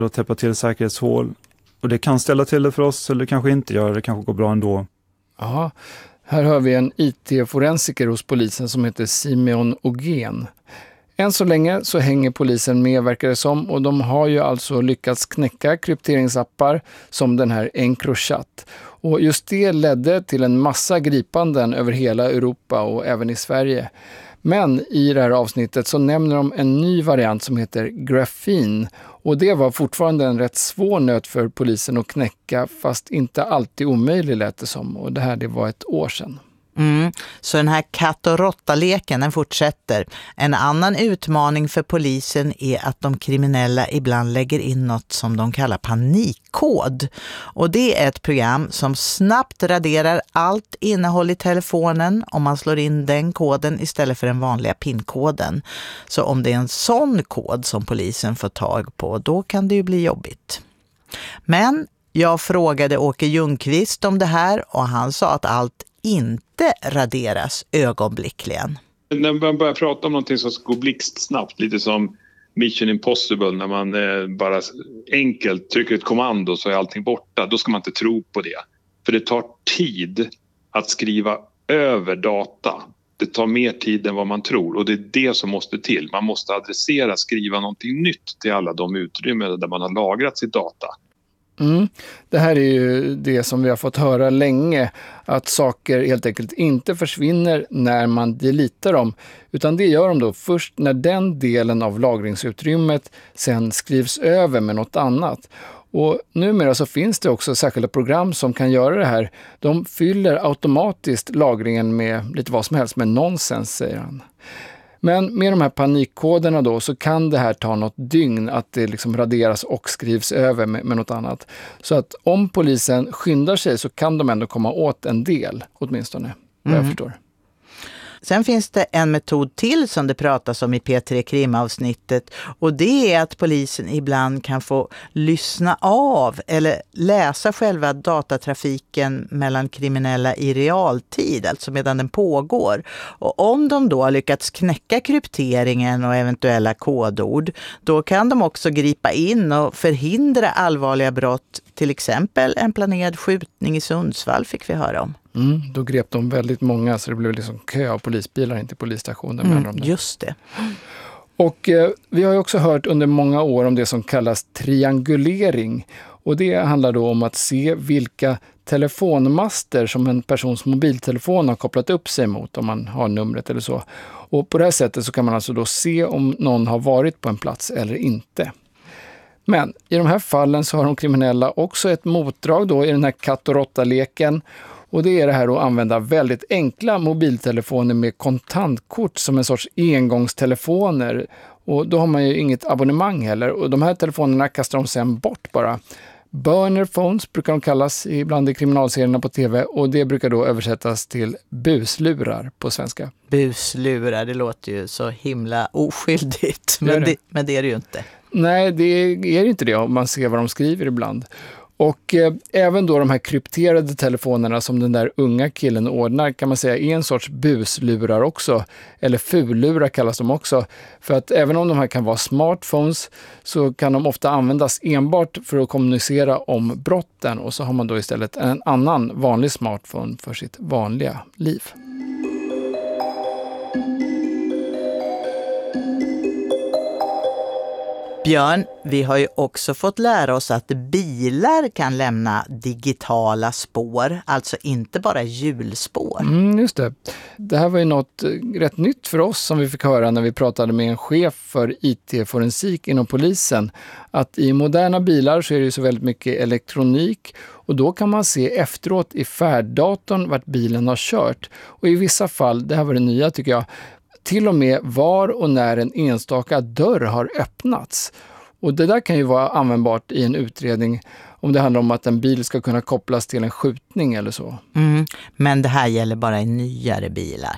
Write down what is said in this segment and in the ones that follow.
och täppa till säkerhetshål. Och det kan ställa till det för oss eller kanske inte göra det, kanske går bra ändå. Ja, här hör vi en IT-forensiker hos polisen som heter Simeon Ogén. Än så länge så hänger polisen med, verkar det som, och de har ju alltså lyckats knäcka krypteringsappar som den här Encrochat. Och just det ledde till en massa gripanden över hela Europa och även i Sverige. Men i det här avsnittet så nämner de en ny variant som heter Graphene. Och det var fortfarande en rätt svår nöt för polisen att knäcka, fast inte alltid omöjlig lät det som. Och det här, det var ett år sedan. Så den här katt- och råttaleken, den fortsätter. En annan utmaning för polisen är att de kriminella ibland lägger in något som de kallar panikkod. Och det är ett program som snabbt raderar allt innehåll i telefonen om man slår in den koden istället för den vanliga PIN-koden. Så om det är en sån kod som polisen får tag på, då kan det ju bli jobbigt. Men jag frågade Åke Ljungqvist om det här och han sa att allt inte raderas ögonblickligen. När man börjar prata om någonting som ska gå blixtsnabbt, lite som Mission Impossible, när man bara enkelt trycker ett kommando så är allting borta, då ska man inte tro på det. För det tar tid att skriva över data. Det tar mer tid än vad man tror och det är det som måste till. Man måste adressera, skriva någonting nytt till alla de utrymmen där man har lagrat sitt data. Det här är ju det som vi har fått höra länge, att saker helt enkelt inte försvinner när man deletar dem, utan det gör de då först när den delen av lagringsutrymmet sen skrivs över med något annat. Och numera så finns det också särskilda program som kan göra det här. De fyller automatiskt lagringen med lite vad som helst, med nonsens, säger han. Men med de här panikkoderna då så kan det här ta något dygn att det liksom raderas och skrivs över med något annat. Så att om polisen skyndar sig så kan de ändå komma åt en del, åtminstone, vad jag förstår. Sen finns det en metod till som det pratas om i P3 Krim-avsnittet och det är att polisen ibland kan få lyssna av eller läsa själva datatrafiken mellan kriminella i realtid, alltså medan den pågår. Och om de då har lyckats knäcka krypteringen och eventuella kodord, då kan de också gripa in och förhindra allvarliga brott, till exempel en planerad skjutning i Sundsvall fick vi höra om. Då grep de väldigt många så det blev liksom kö av polisbilar in till polisstationen. Just det. Och vi har ju också hört under många år om det som kallas triangulering. Och det handlar då om att se vilka telefonmaster som en persons mobiltelefon har kopplat upp sig mot, om man har numret eller så. Och på det här sättet så kan man alltså då se om någon har varit på en plats eller inte. Men i de här fallen så har de kriminella också ett motdrag då i den här katt- och råttaleken. Och det är det här att använda väldigt enkla mobiltelefoner med kontantkort som en sorts engångstelefoner. Och då har man ju inget abonnemang heller. Och de här telefonerna kastar de sen bort bara. Burner phones brukar de kallas ibland i kriminalserierna på tv. Och det brukar då översättas till buslurar på svenska. Buslurar, det låter ju så himla oskyldigt. Men det är det ju inte. Nej, det är inte det om man ser vad de skriver ibland. Och även då de här krypterade telefonerna som den där unga killen ordnar kan man säga är en sorts buslurar också. Eller fullurar kallas de också. För att även om de här kan vara smartphones så kan de ofta användas enbart för att kommunicera om brotten. Och så har man då istället en annan vanlig smartphone för sitt vanliga liv. Björn, vi har ju också fått lära oss att bilar kan lämna digitala spår, alltså inte bara hjulspår. Just det. Det här var ju något rätt nytt för oss som vi fick höra när vi pratade med en chef för IT-forensik inom polisen. Att i moderna bilar så är det ju så väldigt mycket elektronik och då kan man se efteråt i färddatorn vart bilen har kört. Och i vissa fall, det här var det nya tycker jag, till och med var och när en enstaka dörr har öppnats. Och det där kan ju vara användbart i en utredning om det handlar om att en bil ska kunna kopplas till en skjutning eller så. Men det här gäller bara i nyare bilar.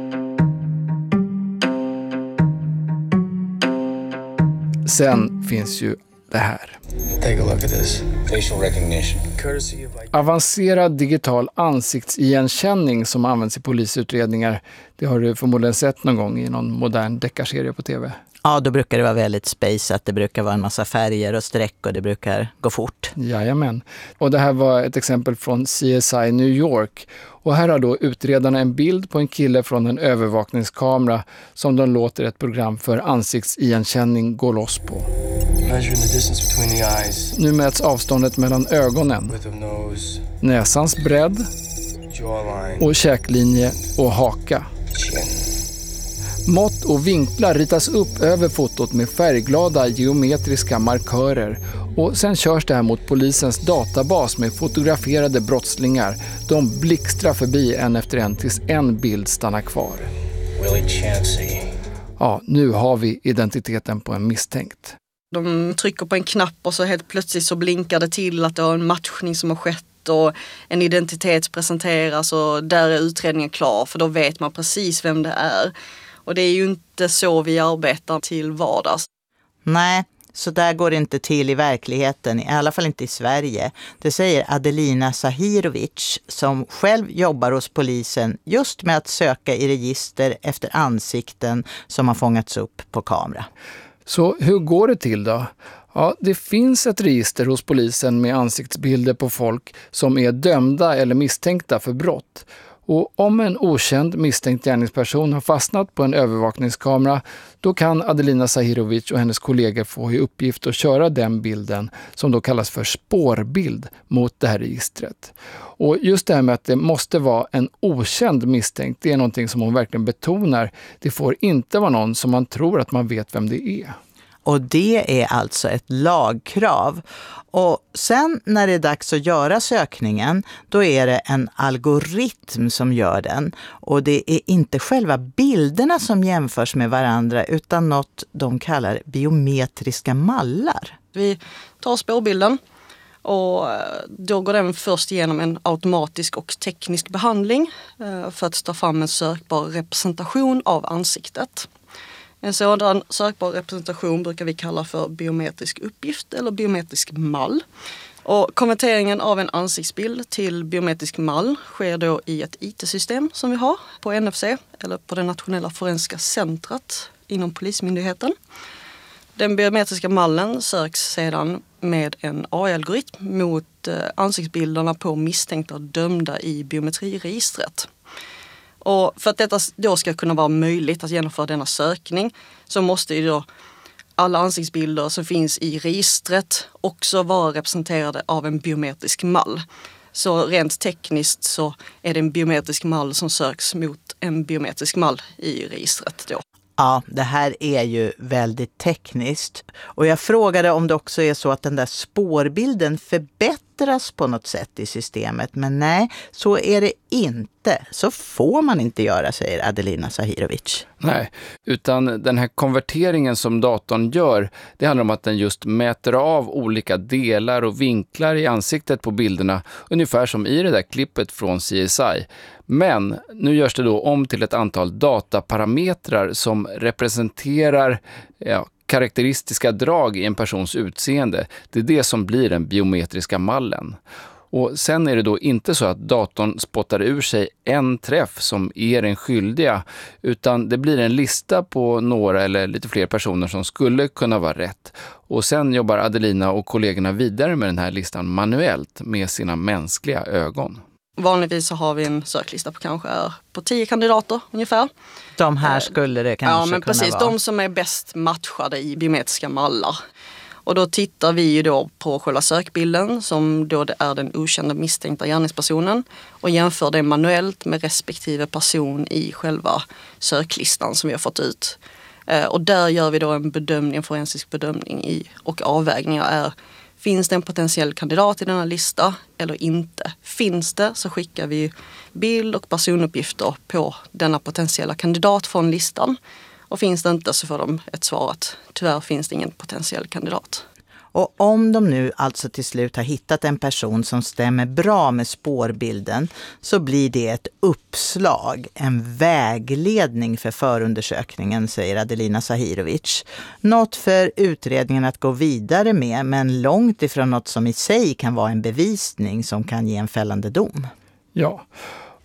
Sen finns ju det här. Take a look at this. Facial recognition. Avancerad digital ansiktsigenkänning som används i polisutredningar. Det har du förmodligen sett någon gång i någon modern deckarserie på tv. Ja, då brukar det vara väldigt spaceat. Det brukar vara en massa färger och streck och det brukar gå fort. Jajamän. Och det här var ett exempel från CSI New York. Och här har då utredarna en bild på en kille från en övervakningskamera som de låter ett program för ansiktsigenkänning gå loss på. Measuring the distance between the eyes, Nu mäts avståndet mellan ögonen, width of nose, näsans bredd jawline, och käklinje och haka. chin. Mått och vinklar ritas upp över fotot med färgglada geometriska markörer och sen körs det här mot polisens databas med fotograferade brottslingar. De blixtrar förbi en efter en tills en bild stannar kvar. Willie Chansey. Ja, nu har vi identiteten på en misstänkt. De trycker på en knapp och så helt plötsligt så blinkar det till att det är en matchning som har skett och en identitet presenteras och där är utredningen klar för då vet man precis vem det är. Och det är ju inte så vi arbetar till vardags. Nej, så där går det inte till i verkligheten, i alla fall inte i Sverige. Det säger Adelina Zahirovic som själv jobbar hos polisen just med att söka i register efter ansikten som har fångats upp på kamera. Så hur går det till då? Ja, det finns ett register hos polisen med ansiktsbilder på folk som är dömda eller misstänkta för brott. Och om en okänd misstänkt gärningsperson har fastnat på en övervakningskamera, då kan Adelina Zahirovic och hennes kollegor få i uppgift att köra den bilden, som då kallas för spårbild, mot det här registret. Och just det här med att det måste vara en okänd misstänkt, det är någonting som hon verkligen betonar. Det får inte vara någon som man tror att man vet vem det är. Och det är alltså ett lagkrav. Och sen när det är dags att göra sökningen, då är det en algoritm som gör den. Och det är inte själva bilderna som jämförs med varandra utan något de kallar biometriska mallar. Vi tar spårbilden och då går den först igenom en automatisk och teknisk behandling för att ta fram en sökbar representation av ansiktet. En sådan sökbar representation brukar vi kalla för biometrisk uppgift eller biometrisk mall. Och konverteringen av en ansiktsbild till biometrisk mall sker då i ett IT-system som vi har på NFC eller på det nationella forensiska centret inom Polismyndigheten. Den biometriska mallen söks sedan med en AI-algoritm mot ansiktsbilderna på misstänkta dömda i biometriregistret. Och för att detta då ska kunna vara möjligt att genomföra denna sökning så måste ju då alla ansiktsbilder som finns i registret också vara representerade av en biometrisk mall. Så rent tekniskt så är det en biometrisk mall som söks mot en biometrisk mall i registret då. Ja, det här är ju väldigt tekniskt. Och jag frågade om det också är så att den där spårbilden förbättras på något sätt i systemet. Men nej, så är det inte. Så får man inte göra, säger Adelina Zahirovic. Nej, utan den här konverteringen som datorn gör, det handlar om att den just mäter av olika delar och vinklar i ansiktet på bilderna, ungefär som i det där klippet från CSI. Men nu görs det då om till ett antal dataparametrar som representerar karaktäristiska drag i en persons utseende. Det är det som blir den biometriska mallen. Och sen är det då inte så att datorn spottar ur sig en träff som är den skyldiga, utan det blir en lista på några eller lite fler personer som skulle kunna vara rätt. Och sen jobbar Adelina och kollegorna vidare med den här listan manuellt med sina mänskliga ögon. Vanligtvis så har vi en söklista på kanske på 10 kandidater ungefär. De här skulle det kanske kunna vara. Ja, men precis. De som är bäst matchade i biometriska mallar. Och då tittar vi ju då på själva sökbilden som då det är den okända misstänkta gärningspersonen och jämför det manuellt med respektive person i själva söklistan som vi har fått ut. Och där gör vi då en bedömning, en forensisk bedömning och avvägningar är: finns det en potentiell kandidat i denna lista eller inte? Finns det så skickar vi bild och personuppgifter på denna potentiella kandidat från listan. Och finns det inte så får de ett svar att tyvärr finns det ingen potentiell kandidat. Och om de nu alltså till slut har hittat en person som stämmer bra med spårbilden så blir det ett uppslag, en vägledning för förundersökningen, säger Adelina Zahirovic. Något för utredningen att gå vidare med, men långt ifrån något som i sig kan vara en bevisning som kan ge en fällande dom. Ja,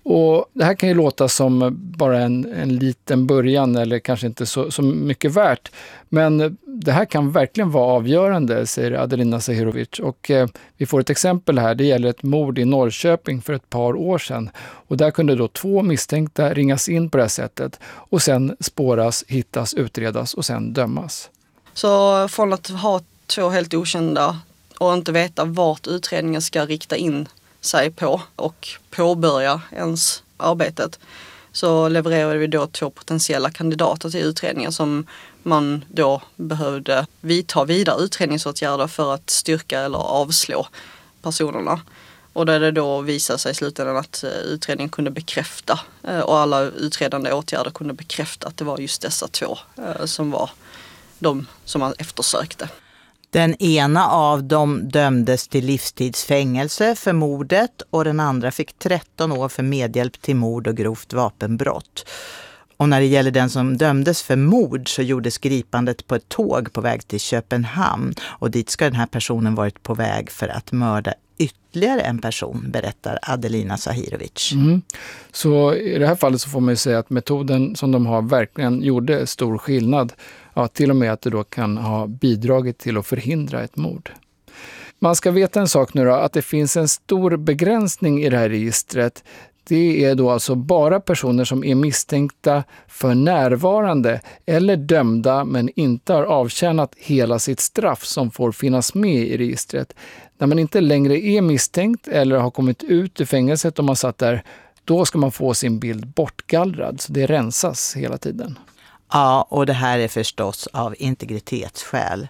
Och det här kan ju låta som bara en liten början eller kanske inte så mycket värt. Men det här kan verkligen vara avgörande, säger Adelina Zahirovic. Och vi får ett exempel här. Det gäller ett mord i Norrköping för ett par år sedan. Och där kunde då 2 misstänkta ringas in på det här sättet. Och sen spåras, hittas, utredas och sen dömas. Så från att ha 2 helt okända och inte veta vart utredningen ska rikta in sig på och påbörja ens arbetet, så levererade vi då 2 potentiella kandidater till utredningen som man då behövde vidta vidare utredningsåtgärder för att styrka eller avslå personerna. Och där det då visade sig i slutändan att utredningen kunde bekräfta och alla utredande åtgärder kunde bekräfta att det var just dessa 2 som var de som man eftersökte. Den ena av dem dömdes till livstidsfängelse för mordet och den andra fick 13 år för medhjälp till mord och grovt vapenbrott. Och när det gäller den som dömdes för mord så gjordes gripandet på ett tåg på väg till Köpenhamn. Och dit ska den här personen varit på väg för att mörda ytterligare en person, berättar Adelina Zahirovic. Så i det här fallet så får man ju säga att metoden som de har verkligen gjorde stor skillnad. Ja, till och med att det då kan ha bidragit till att förhindra ett mord. Man ska veta en sak nu då, att det finns en stor begränsning i det här registret. Det är då alltså bara personer som är misstänkta för närvarande eller dömda men inte har avtjänat hela sitt straff som får finnas med i registret. När man inte längre är misstänkt eller har kommit ut ur fängelset och man satt där, då ska man få sin bild bortgallrad. Så det rensas hela tiden. Ja, och det här är förstås av integritetsskäl.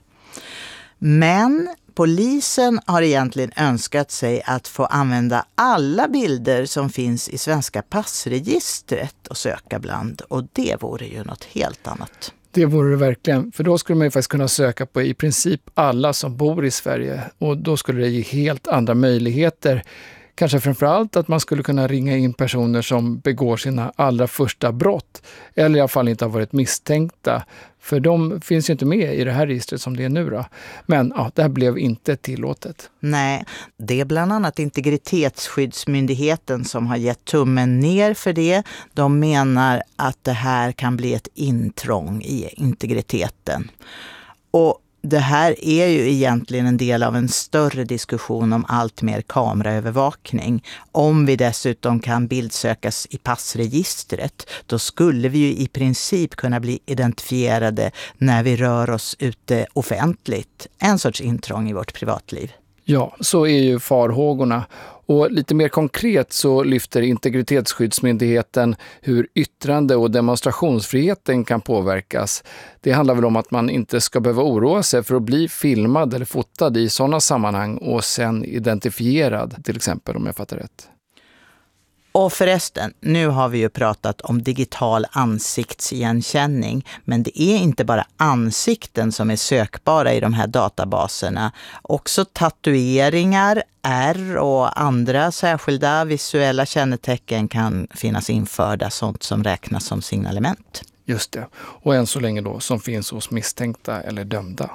Men polisen har egentligen önskat sig att få använda alla bilder som finns i svenska passregistret och söka bland. Och det vore ju något helt annat. Det vore det verkligen, för då skulle man ju faktiskt kunna söka på i princip alla som bor i Sverige. Och då skulle det ge helt andra möjligheter. Kanske framförallt att man skulle kunna ringa in personer som begår sina allra första brott. Eller i alla fall inte har varit misstänkta. För de finns ju inte med i det här registret som det är nu då. Men ja, det här blev inte tillåtet. Nej, det är bland annat Integritetsskyddsmyndigheten som har gett tummen ner för det. De menar att det här kan bli ett intrång i integriteten. Och det här är ju egentligen en del av en större diskussion om allt mer kameraövervakning. Om vi dessutom kan bildsökas i passregistret, då skulle vi ju i princip kunna bli identifierade när vi rör oss ute offentligt. En sorts intrång i vårt privatliv. Ja, så är ju farhågorna. Och lite mer konkret så lyfter Integritetsskyddsmyndigheten hur yttrande- och demonstrationsfriheten kan påverkas. Det handlar väl om att man inte ska behöva oroa sig för att bli filmad eller fotad i sådana sammanhang och sen identifierad, till exempel, om jag fattar rätt. Och förresten, nu har vi ju pratat om digital ansiktsigenkänning, men det är inte bara ansikten som är sökbara i de här databaserna. Också tatueringar, ärr och andra särskilda visuella kännetecken kan finnas införda, sånt som räknas som signalement. Just det, och än så länge då som finns hos misstänkta eller dömda.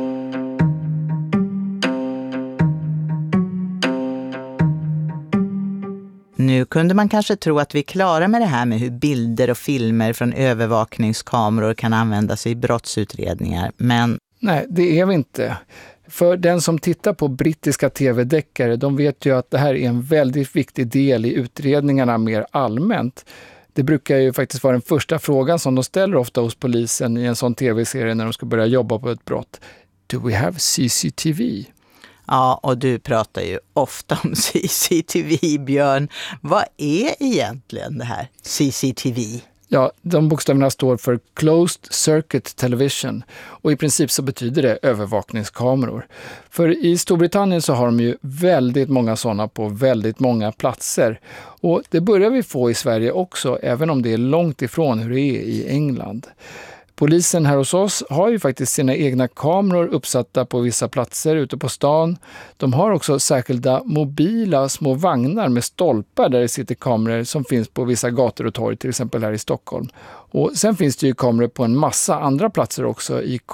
Nu kunde man kanske tro att vi är klara med det här med hur bilder och filmer från övervakningskameror kan användas i brottsutredningar, men... Nej, det är vi inte. För den som tittar på brittiska tv-deckare, de vet ju att det här är en väldigt viktig del i utredningarna mer allmänt. Det brukar ju faktiskt vara den första frågan som de ställer ofta hos polisen i en sån tv-serie när de ska börja jobba på ett brott. Do we have CCTV? Ja, och du pratar ju ofta om CCTV, Björn. Vad är egentligen det här CCTV? Ja, de bokstäverna står för Closed Circuit Television och i princip så betyder det övervakningskameror. För i Storbritannien så har de ju väldigt många sådana på väldigt många platser. Och det börjar vi få i Sverige också, även om det är långt ifrån hur det är i England. Polisen här hos oss har ju faktiskt sina egna kameror uppsatta på vissa platser ute på stan. De har också särskilda mobila små vagnar med stolpar där det sitter kameror som finns på vissa gator och torg, till exempel här i Stockholm. Och sen finns det ju kameror på en massa andra platser också, i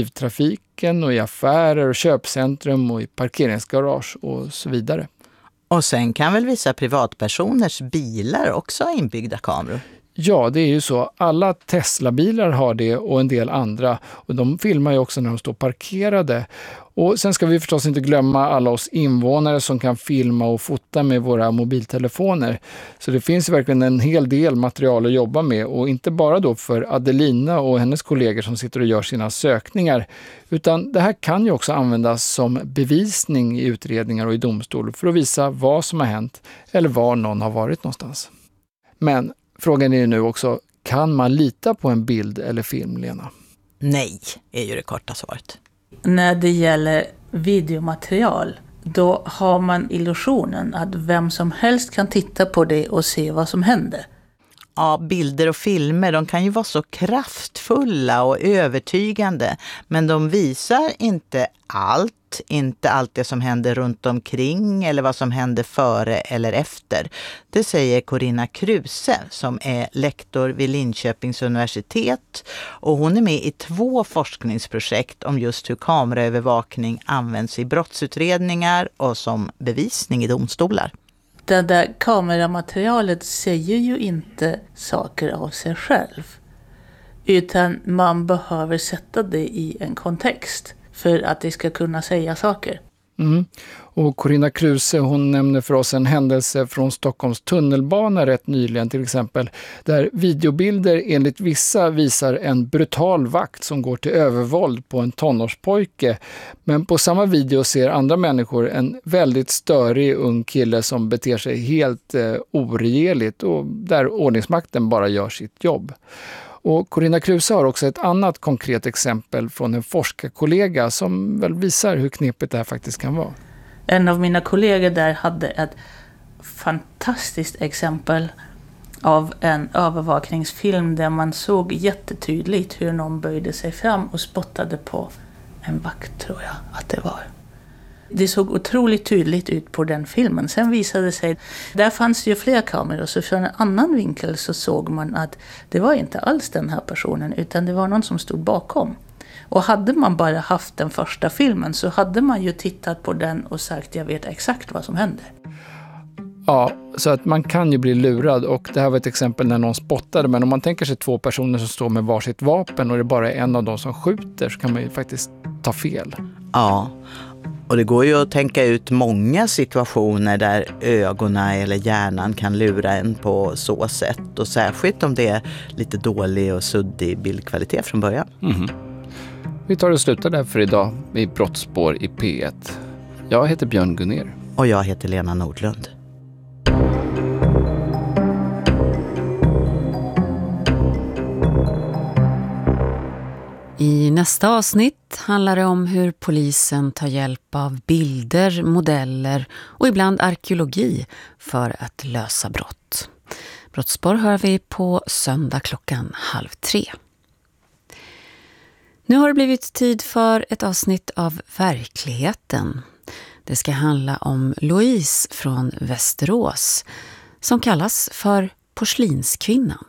kollektivtrafiken och i affärer och köpcentrum och i parkeringsgarage och så vidare. Och sen kan väl vissa privatpersoners bilar också ha inbyggda kameror? Ja, det är ju så. Alla Tesla-bilar har det och en del andra. Och de filmar ju också när de står parkerade. Och sen ska vi förstås inte glömma alla oss invånare som kan filma och fota med våra mobiltelefoner. Så det finns verkligen en hel del material att jobba med. Och inte bara då för Adelina och hennes kollegor som sitter och gör sina sökningar. Utan det här kan ju också användas som bevisning i utredningar och i domstol för att visa vad som har hänt eller var någon har varit någonstans. Men frågan är ju nu också, kan man lita på en bild eller film, Lena? Nej, är ju det korta svaret. När det gäller videomaterial, då har man illusionen att vem som helst kan titta på det och se vad som händer. Ja, bilder och filmer, de kan ju vara så kraftfulla och övertygande, men de visar inte allt det som händer runt omkring eller vad som händer före eller efter. Det säger Corinna Kruse som är lektor vid Linköpings universitet, och hon är med i 2 forskningsprojekt om just hur kameraövervakning används i brottsutredningar och som bevisning i domstolar. Det där kameramaterialet säger ju inte saker av sig själv, utan man behöver sätta det i en kontext för att det ska kunna säga saker. Och Corinna Kruse, hon nämner för oss en händelse från Stockholms tunnelbana rätt nyligen till exempel, där videobilder enligt vissa visar en brutal vakt som går till övervåld på en tonårspojke. Men på samma video ser andra människor en väldigt störig ung kille som beter sig helt oregerligt och där ordningsmakten bara gör sitt jobb. Och Corinna Kruse har också ett annat konkret exempel från en forskarkollega som väl visar hur knepigt det här faktiskt kan vara. En av mina kollegor där hade ett fantastiskt exempel av en övervakningsfilm där man såg jättetydligt hur någon böjde sig fram och spottade på en vakt, tror jag att det var. Det såg otroligt tydligt ut på den filmen. Sen visade det sig, där fanns ju fler kameror, så från en annan vinkel så såg man att det var inte alls den här personen utan det var någon som stod bakom. Och hade man bara haft den första filmen så hade man ju tittat på den och sagt jag vet exakt vad som händer. Ja, så att man kan ju bli lurad, och det här var ett exempel när någon spottade, men om man tänker sig 2 personer som står med varsitt vapen och det bara är en av dem som skjuter så kan man ju faktiskt ta fel. Ja, och det går ju att tänka ut många situationer där ögonen eller hjärnan kan lura en på så sätt, och särskilt om det är lite dålig och suddig bildkvalitet från början. Vi tar och slutar där för idag i Brottsspår i P1. Jag heter Björn Gunner. Och jag heter Lena Nordlund. I nästa avsnitt handlar det om hur polisen tar hjälp av bilder, modeller och ibland arkeologi för att lösa brott. Brottsspår hör vi på söndag 14:30. Nu har det blivit tid för ett avsnitt av Verkligheten. Det ska handla om Louise från Västerås som kallas för porslinskvinnan.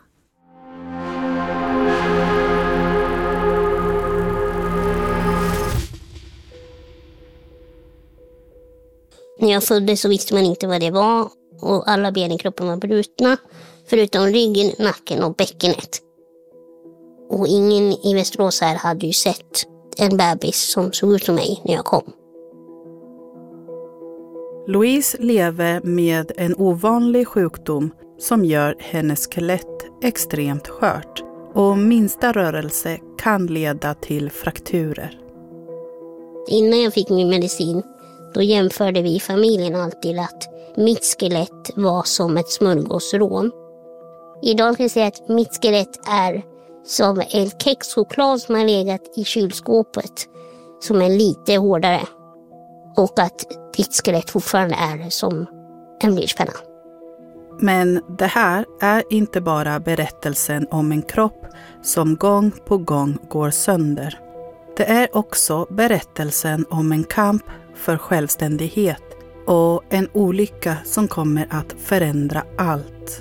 När jag föddes så visste man inte vad det var, och alla ben i kroppen var brutna förutom ryggen, nacken och bäckenet. Och ingen i Västerås här hade ju sett en bebis som såg ut som mig när jag kom. Louise lever med en ovanlig sjukdom som gör hennes skelett extremt skört, och minsta rörelse kan leda till frakturer. Innan jag fick min medicin då jämförde vi i familjen alltid att mitt skelett var som ett smörgåsrån. Idag kan jag säga att mitt skelett är som en kexchoklad som har legat i kylskåpet, som är lite hårdare. Och att ditt skelett fortfarande är som en blyertspenna. Men det här är inte bara berättelsen om en kropp som gång på gång går sönder. Det är också berättelsen om en kamp för självständighet och en olycka som kommer att förändra allt.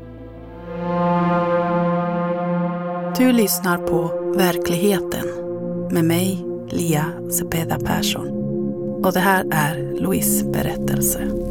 Du lyssnar på Verkligheten med mig, Lia Cepeda Persson. Och det här är Louise berättelse.